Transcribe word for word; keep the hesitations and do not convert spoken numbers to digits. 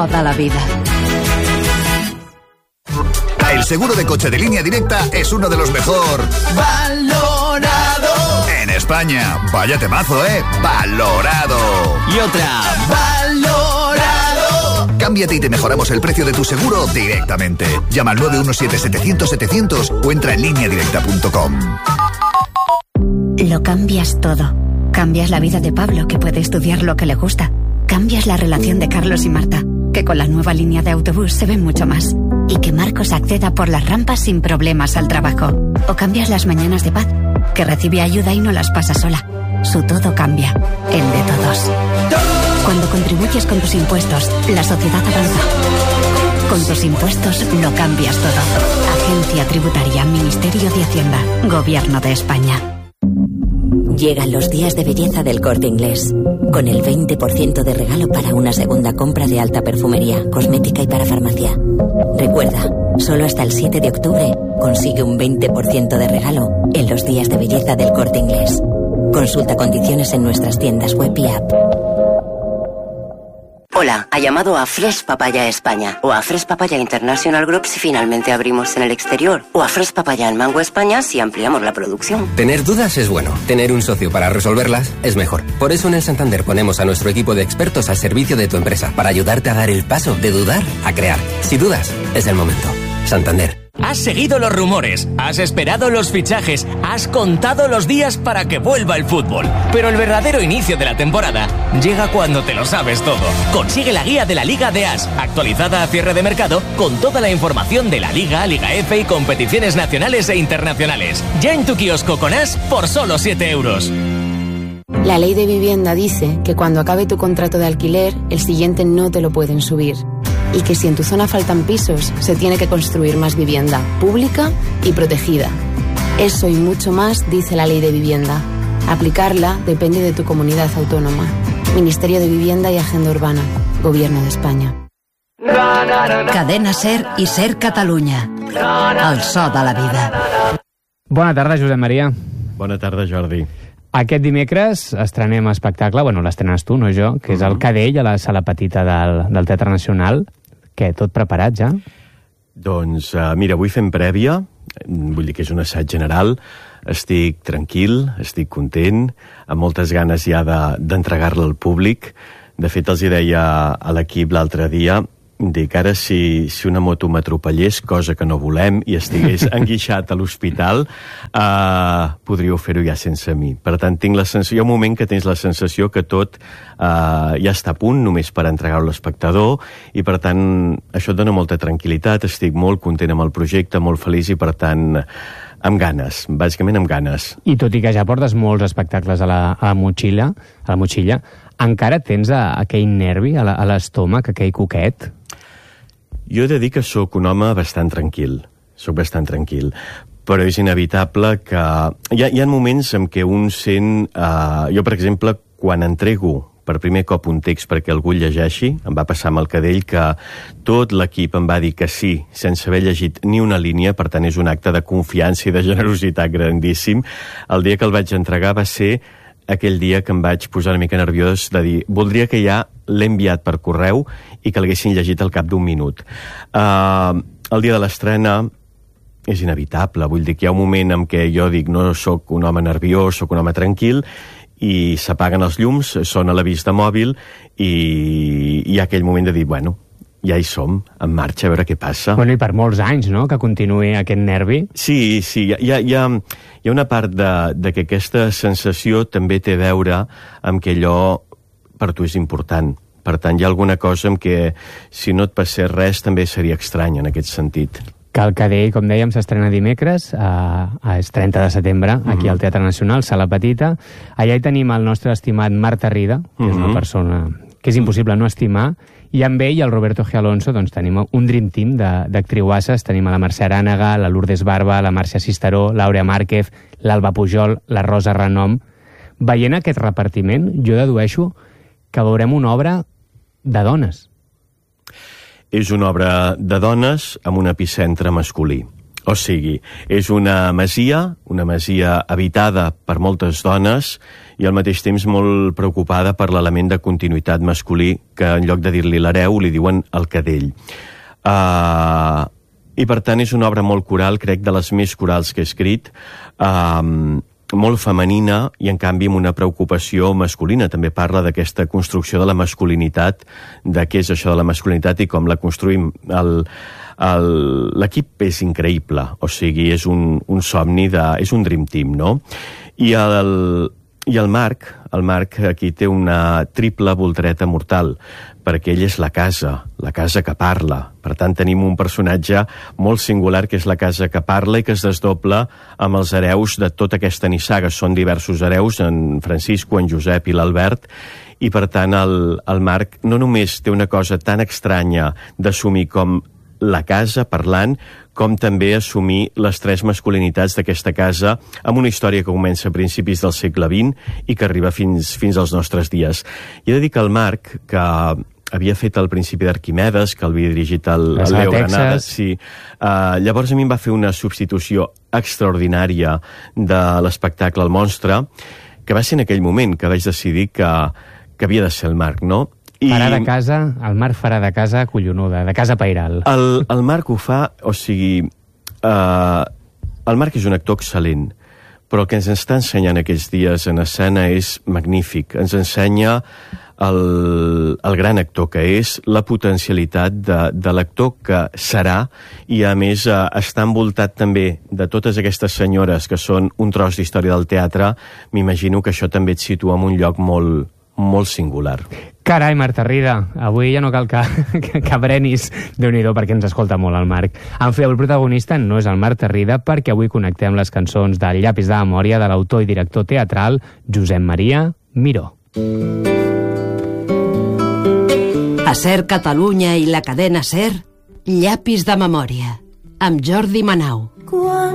Toda la vida. El seguro de coche de Línea Directa es uno de los mejor valorado en España. Vaya temazo, ¿eh? Valorado. Y otra. Valorado. Cámbiate y te mejoramos el precio de tu seguro directamente. Llama al nueve uno siete setecientos setecientos o entra en línea directa punto com. Lo cambias todo. Cambias la vida de Pablo, que puede estudiar lo que le gusta. Cambias la relación de Carlos y Marta, que con la nueva línea de autobús se ven mucho más. Y que Marcos acceda por las rampas sin problemas al trabajo. O cambias las mañanas de Paz, que recibe ayuda y no las pasa sola. Su todo cambia, el de todos. Cuando contribuyes con tus impuestos, la sociedad avanza. Con tus impuestos lo cambias todo. Agencia Tributaria, Ministerio de Hacienda, Gobierno de España. Llegan los días de belleza del Corte Inglés, con el veinte por ciento de regalo para una segunda compra de alta perfumería, cosmética y para farmacia. Recuerda, solo hasta el siete de octubre consigue un veinte por ciento de regalo en los días de belleza del Corte Inglés. Consulta condiciones en nuestras tiendas web y app. Hola, ha llamado a Fresh Papaya España o a Fresh Papaya International Group si finalmente abrimos en el exterior, o a Fresh Papaya en Mango España si ampliamos la producción. Tener dudas es bueno, tener un socio para resolverlas es mejor. Por eso en el Santander ponemos a nuestro equipo de expertos al servicio de tu empresa, para ayudarte a dar el paso de dudar a crear. Si dudas, es el momento. Santander. Has seguido los rumores, has esperado los fichajes, has contado los días para que vuelva el fútbol. Pero el verdadero inicio de la temporada llega cuando te lo sabes todo. Consigue la guía de la Liga de As, actualizada a cierre de mercado, con toda la información de la Liga, Liga F y competiciones nacionales e internacionales. Ya en tu kiosco con As por solo siete euros. La ley de vivienda dice que cuando acabe tu contrato de alquiler, el siguiente no te lo pueden subir. Y que si en tu zona faltan pisos, se tiene que construir más vivienda, pública y protegida. Eso y mucho más dice la ley de vivienda. Aplicarla depende de tu comunidad autónoma. Ministerio de Vivienda y Agenda Urbana. Gobierno de España. Cadena Ser i Ser Catalunya. El so de la vida. Bona tarda, Josep Maria. Bona tarda, Jordi. Aquest dimecres estrenem espectacle, bueno, l'estrenes tu, no jo, que és el Cadell a la Sala Petita del, del Teatre Nacional. Què, tot preparat ja? Doncs, uh, mira, avui fem prèvia, vull dir que és un assaig general, estic tranquil, estic content, amb moltes ganes ja de, d'entregar-la al públic. De fet, els hi deia a l'equip l'altre dia, dic, ara si, si una moto m'atropellés, cosa que no volem, i estigués enguixat a l'hospital, uh, podríeu fer-ho ja sense mi. Per tant, tinc la sensació, hi ha un moment que tens la sensació que tot uh, ja està a punt, només per entregar-ho a l'espectador, i per tant, això et dona molta tranquil·litat, estic molt content amb el projecte, molt feliç, i per tant, amb ganes, bàsicament amb ganes. I tot i que ja portes molts espectacles a la, a la motxilla, a la motxilla, encara tens a, aquell nervi a, la, a l'estómac, aquell coquet? Jo he de dir que sóc un home bastant tranquil, sóc bastant tranquil, però és inevitable que... Hi ha, hi ha moments en què un sent... Uh, jo, per exemple, quan entrego per primer cop un text perquè algú el llegeixi, em va passar amb el Cadell que tot l'equip em va dir que sí, sense haver llegit ni una línia, per tant és un acte de confiança i de generositat grandíssim. El dia que el vaig entregar va ser aquell dia que em vaig posar una mica nerviós de dir, voldria que ja l'he enviat per correu i que l'haguessin llegit al cap d'un minut. Uh, el dia de l'estrena és inevitable, vull dir que hi ha un moment en què jo dic, no sóc un home nerviós, sóc un home tranquil, i s'apaguen els llums, sona l'avís de mòbil, i hi ha aquell moment de dir, bueno, ja hi som, en marxa, a veure què passa. Bueno, i per molts anys, no?, que continuï aquest nervi. Sí, sí, hi ha, hi ha, hi ha una part de, de que aquesta sensació també té a veure amb que allò per tu és important. Per tant, hi ha alguna cosa en què si no et passés res també seria estrany en aquest sentit. Que el Cadell, com dèiem, s'estrena dimecres, a, a és trenta de setembre, aquí mm-hmm. al Teatre Nacional, Sala Petita. Allà hi tenim el nostre estimat Marc Tarrida, que mm-hmm. és una persona que és impossible no estimar, i amb ell i el Roberto G. Alonso doncs, tenim un dream team d'actriuasses. Tenim a la Mercè Arànega, la Lourdes Barba, la Màrcia Cisteró, l'Àurea Márquez, l'Alba Pujol, la Rosa Renom. Veient aquest repartiment, jo dedueixo que veurem una obra de dones. És una obra de dones amb un epicentre masculí. O sigui, és una masia, una masia habitada per moltes dones i al mateix temps molt preocupada per l'element de continuïtat masculí, que en lloc de dir-li l'hereu li diuen el cadell. Uh, I per tant és una obra molt coral, crec de les més corals que he escrit, uh, molt femenina i en canvi amb una preocupació masculina. També parla d'aquesta construcció de la masculinitat, de què és això de la masculinitat i com la construïm. El, l'equip és increïble, o sigui, és un, un somni, de, és un dream team, no? I el, i el Marc, el Marc aquí té una triple voltereta mortal, perquè ell és la casa, la casa que parla. Per tant, tenim un personatge molt singular, que és la casa que parla i que es desdobla amb els hereus de tota aquesta nissaga. Són diversos hereus, en Francisco, en Josep i l'Albert, i per tant el, el Marc no només té una cosa tan estranya d'assumir com la casa parlant, com també assumir les tres masculinitats d'aquesta casa amb una història que comença a principis del segle vint i que arriba fins, fins als nostres dies. I he de dir que el Marc, que havia fet el Principi d'Arquimedes, que havia dirigit el, el Leo Granada, sí, uh, llavors a mi em va fer una substitució extraordinària de l'espectacle El Monstre, que va ser en aquell moment que vaig decidir que, que havia de ser el Marc, no? I farà de casa, el Marc farà de casa collonuda, de casa pairal. El, el Marc ho fa, o sigui, uh, el Marc és un actor excel·lent, però el que ens està ensenyant aquests dies en escena és magnífic. Ens ensenya el, el gran actor que és, la potencialitat de, de l'actor que serà, i a més uh, està envoltat també de totes aquestes senyores que són un tros d'història del teatre. M'imagino que això també et situa en un lloc molt, molt singular. Carai, Marta Rida, avui ja no cal que, que, que brenis, Déu-n'hi-do, perquè ens escolta molt el Marc. En fi, el protagonista no és el Marta Rida, perquè avui connectem les cançons del Llapis de memòria de l'autor i director teatral Josep Maria Miró. A Ser Catalunya i la cadena Ser, Llapis de memòria, amb Jordi Manau.